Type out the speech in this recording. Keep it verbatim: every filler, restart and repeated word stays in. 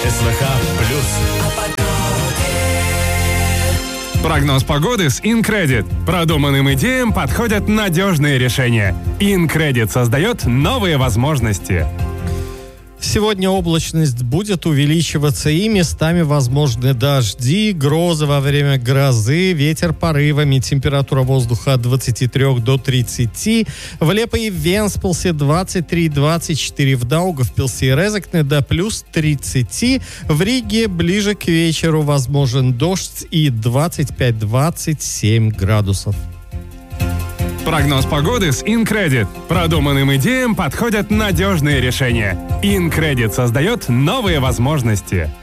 СВХ плюс. Прогноз погоды с InCredit. Продуманным идеям подходят надежные решения. InCredit создает новые возможности. Сегодня облачность будет увеличиваться и местами возможны дожди, грозы во время грозы, ветер порывами, температура воздуха от двадцати трёх до тридцати. В Лепо и Венспилсе двадцать три двадцать четыре, в Даугавпилсе и Резекне до плюс тридцати. В Риге ближе к вечеру возможен дождь и двадцать пять двадцать семь градусов. Прогноз погоды с InCredit. Продуманным идеям подходят надежные решения. InCredit создает новые возможности.